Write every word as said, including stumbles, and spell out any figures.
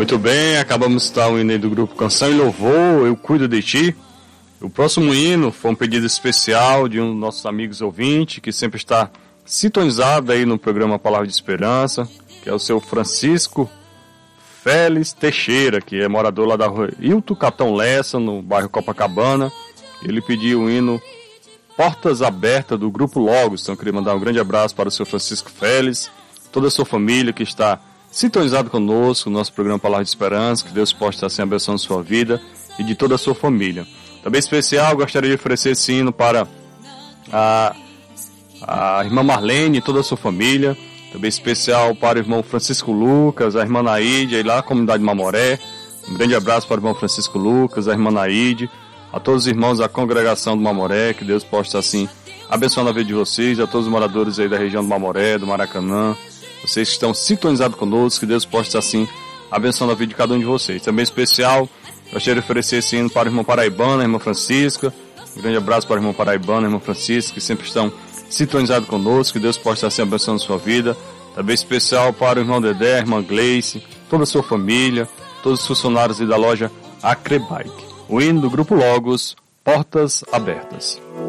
Muito bem, acabamos de estar o hino aí do grupo Canção e Louvor, Eu Cuido de Ti. O próximo hino foi um pedido especial de um dos nossos amigos ouvintes, que sempre está sintonizado aí no programa Palavra de Esperança, que é o seu Francisco Félix Teixeira, que é morador lá da rua Hilton Catão Lessa, no bairro Copacabana. Ele pediu o hino Portas Abertas do Grupo Logos. Então eu queria mandar um grande abraço para o seu Francisco Félix, toda a sua família que está sintonizado conosco no nosso programa Palavra de Esperança. Que Deus possa estar assim abençoando a sua vida e de toda a sua família. Também especial, gostaria de oferecer esse hino para a, a irmã Marlene e toda a sua família. Também especial para o irmão Francisco Lucas, a irmã Naide, aí lá na comunidade Mamoré. Um grande abraço para o irmão Francisco Lucas, a irmã Naide, a todos os irmãos da congregação do Mamoré. Que Deus possa estar assim abençoando a vida de vocês, a todos os moradores aí da região do Mamoré, do Maracanã. Vocês que estão sintonizados conosco, que Deus possa estar assim abençoando a vida de cada um de vocês. Também especial, gostaria de oferecer esse hino para o irmão Paraibana, a irmã Francisca. Um grande abraço para o irmão Paraibana, a irmã Francisca, que sempre estão sintonizados conosco. Que Deus possa estar assim abençoando a sua vida. Também especial para o irmão Dedé, a irmã Gleice, toda a sua família, todos os funcionários da loja Acrebike. O hino do Grupo Logos, Portas Abertas.